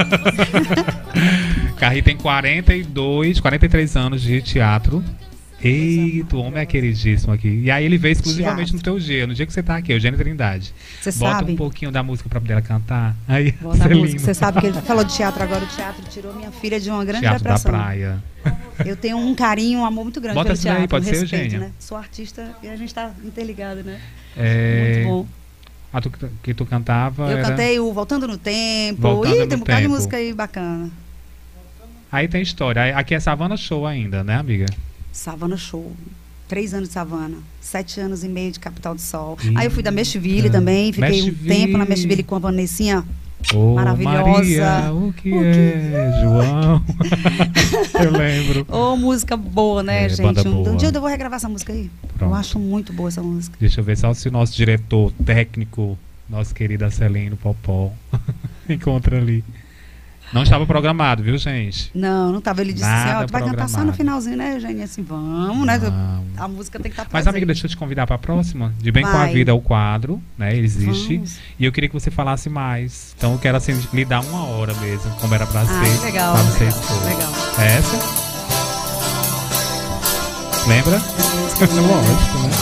Carri tem 43 anos de teatro. Eita, o homem é queridíssimo aqui. E aí ele veio exclusivamente no teu dia, no dia que você tá aqui, Eugênia Trindade. Você Bota sabe? Um pouquinho da música pra poder cantar. Aí, Você sabe que ele falou de teatro agora. O teatro tirou minha filha de uma grande Teatro depressão. da Praia. Eu tenho um carinho, um amor muito grande Bota pelo essa teatro. daí, pode ser, respeito, Eugênia? né? Sou artista e a gente tá interligado, né? É... Muito bom. A que tu cantava Eu era... cantei o Voltando no Tempo. Voltando Ih, no tem um bocado de Tempo. música aí bacana. Aí tem história. Aqui é Savana Show ainda, né, amiga? Savana Show. 3 anos de Savana, 7 anos e meio de Capital do Sol. Eita. Aí eu fui da Meshville também, fiquei um tempo na Meshville com a Vanessinha. Ô, Maravilhosa. Maria, o que é, João? Eu lembro. Ô, música boa, né, gente? Banda boa. Um dia eu vou regravar essa música aí. Pronto. Eu acho muito boa essa música. Deixa eu ver só se o nosso diretor técnico, nosso querido Acelino Popó, encontra ali. Não estava programado, viu, gente? Não tava. Ele disse Nada assim, ó, tu vai cantar só no programado. finalzinho, né, Eugênia? Assim, vamos, né? Vamos. A música tem que estar presente. Mas, amiga, deixa eu te convidar para a próxima. De Bem com a Vai. Vida, o quadro, né? Ele existe. Vamos. E eu queria que você falasse mais. Então, eu quero, assim, lhe dar 1 hora mesmo, como era pra Ah, ser. que legal. Pra você Legal. expor. Legal. É essa? Lembra? Lógico, né?